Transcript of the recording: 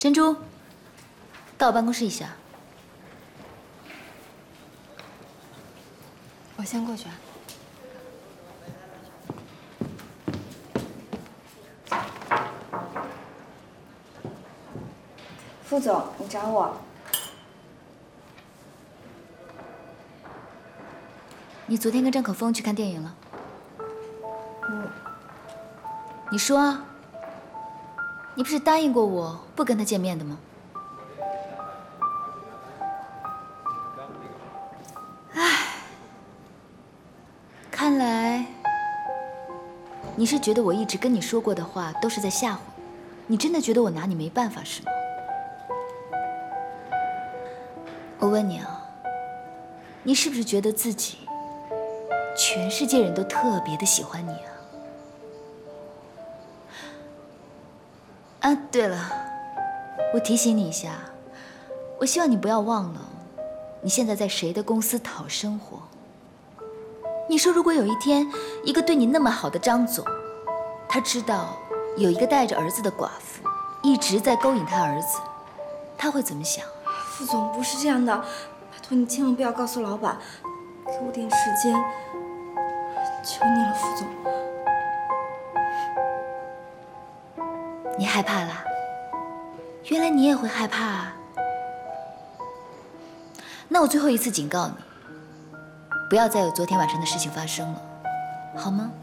珍珠，到我办公室一下。 我先过去啊。 副总，你找我？ 你昨天跟张可风去看电影了？你说啊，你不是答应过我不跟他见面的吗？唉，看来你是觉得我一直跟你说过的话都是在吓唬你，真的觉得我拿你没办法是吗？我问你啊，你是不是觉得自己全世界人都特别的喜欢你啊？啊，对了，我提醒你一下，我希望你不要忘了，你现在在谁的公司讨生活。你说，如果有一天，一个对你那么好的张总，他知道有一个带着儿子的寡妇一直在勾引他儿子，他会怎么想？ 副总，不是这样的，拜托你千万不要告诉老板，给我点时间，求你了，副总。 你害怕啦？原来你也会害怕啊！那我最后一次警告你，不要再有昨天晚上的事情发生了，好吗？